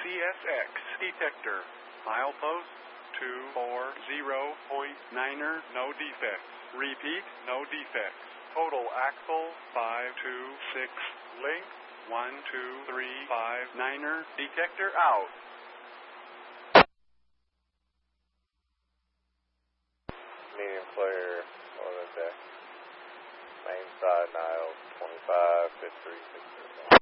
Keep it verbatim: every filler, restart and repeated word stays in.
S X detector. Milepost two four zero point niner, no defects. Repeat, no defects. Total axle five two six. Length one two three five. Niner, detector out. Medium flare, northern deck. Main side, Niles, twenty-five, fifty-three, sixty.